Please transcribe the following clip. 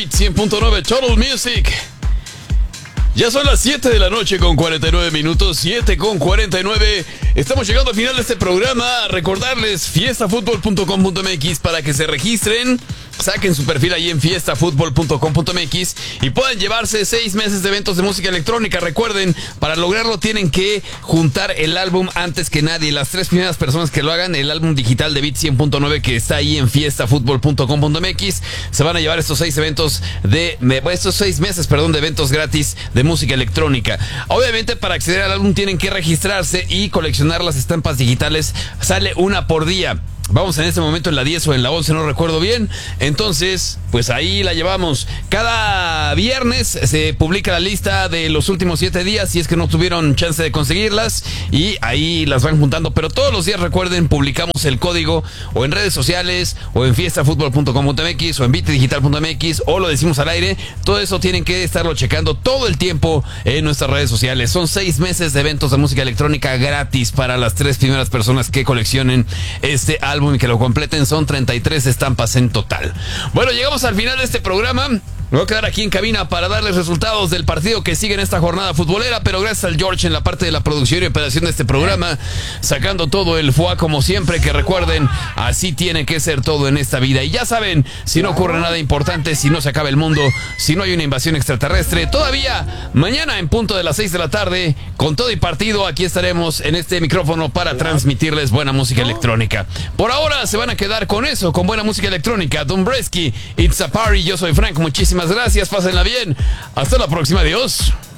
100.9 Total Music. Ya son las 7 de la noche con 49 minutos, 7 con 49. Estamos llegando al final de este programa. Recordarles fiestafutbol.com.mx para que se registren. Saquen su perfil ahí en fiestafutbol.com.mx y puedan llevarse 6 meses de eventos de música electrónica. Recuerden, para lograrlo tienen que juntar el álbum antes que nadie. Las 3 primeras personas que lo hagan, el álbum digital de Beat 100.9 que está ahí en fiestafutbol.com.mx, se van a llevar estos 6 eventos estos 6 meses, de eventos gratis de música electrónica. Obviamente, para acceder al álbum tienen que registrarse y coleccionar las estampas digitales. Sale una por día. Vamos en este momento en la 10 o en la 11, no recuerdo bien. Entonces, pues ahí la llevamos. Cada viernes se publica la lista de los últimos 7 días, si es que no tuvieron chance de conseguirlas, y ahí las van juntando. Pero todos los días, recuerden, publicamos el código o en redes sociales, o en fiestafutbol.com.mx, o en bitdigital.mx, o lo decimos al aire. Todo eso tienen que estarlo checando todo el tiempo en nuestras redes sociales. Son 6 meses de eventos de música electrónica gratis para las 3 primeras personas que coleccionen este álbum y que lo completen. Son 33 estampas en total. Bueno, llegamos al final de este programa. Me voy a quedar aquí en cabina para darles resultados del partido que sigue en esta jornada futbolera, pero gracias al George en la parte de la producción y operación de este programa, sacando todo el foie como siempre, que recuerden, así tiene que ser todo en esta vida. Y ya saben, si no ocurre nada importante, si no se acaba el mundo, si no hay una invasión extraterrestre, todavía mañana en punto de las 6 de la tarde, con todo y partido, aquí estaremos en este micrófono para transmitirles buena música electrónica. Por ahora se van a quedar con eso, con buena música electrónica. Dombresky, It's a Party, yo soy Frank, muchísimas gracias, pásenla bien, hasta la próxima, adiós.